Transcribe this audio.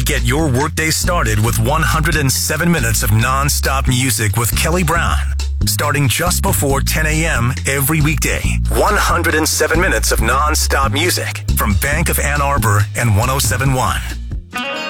Get your workday started with 107 minutes of non-stop music with Kelly Brown. Starting just before 10 a.m. every weekday. 107 minutes of non-stop music from Bank of Ann Arbor and 107.1.